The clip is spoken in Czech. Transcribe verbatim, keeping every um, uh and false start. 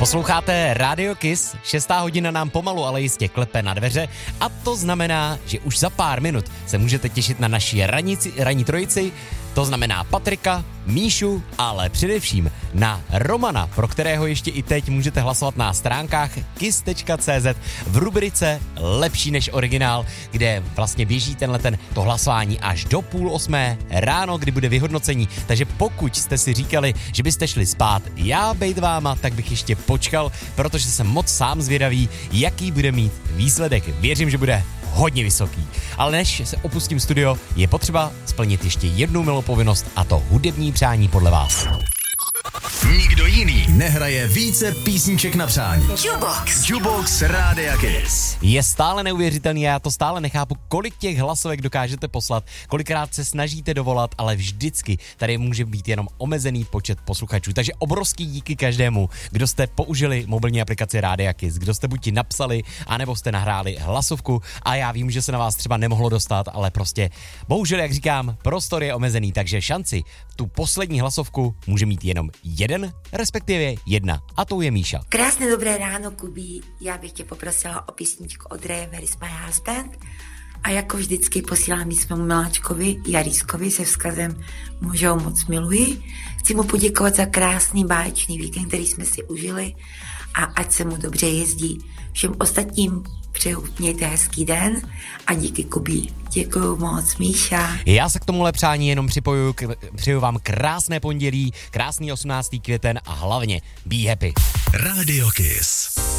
Posloucháte Radio Kiss, šestá hodina nám pomalu, ale jistě klepe na dveře a to znamená, že už za pár minut se můžete těšit na naši ranici, ranní trojici, to znamená Patrika, Míšu, ale především na Romana, pro kterého ještě i teď můžete hlasovat na stránkách kiss tečka cé zet v rubrice Lepší než originál, kde vlastně běží tenhle ten to hlasování až do půl osmé ráno, kdy bude vyhodnocení. Takže pokud jste si říkali, že byste šli spát, já bejt váma, tak bych ještě počkal, protože jsem moc sám zvědavý, jaký bude mít výsledek. Věřím, že bude hodně vysoký. Ale než se opustím studio, je potřeba splnit ještě jednu milou povinnost, a to hudební přání podle vás. Nikdo jiný nehraje více písniček na přání. Jukebox. Jukebox Rádia Kiss. Je stále neuvěřitelný, já to stále nechápu, kolik těch hlasovek dokážete poslat, kolikrát se snažíte dovolat, ale vždycky tady může být jenom omezený počet posluchačů. Takže obrovský díky každému, kdo jste použili mobilní aplikaci Rádia Kiss, kdo jste buď napsali, anebo jste nahráli hlasovku a já vím, že se na vás třeba nemohlo dostat, ale prostě bohužel, jak říkám, prostor je omezený, takže šanci tu poslední hlasovku může mít jenom jeden, respektive jedna, a to je Míša. Krásné dobré ráno, Kubí. Já bych tě poprosila o písničku od Ray Where is my husband. A jako vždycky posílám ji svému miláčkovi Jarískovi se vzkazem muže ho moc miluji. Chci mu poděkovat za krásný báječný víkend, který jsme si užili a ať se mu dobře jezdí. Všem ostatním přeju, mějte hezký den a díky, Kubí. Děkuju moc, Míša. Já se k tomuhle přání jenom připojuju, k, přeju vám krásné pondělí, krásný osmnáctý květen a hlavně be happy. Radio Kiss.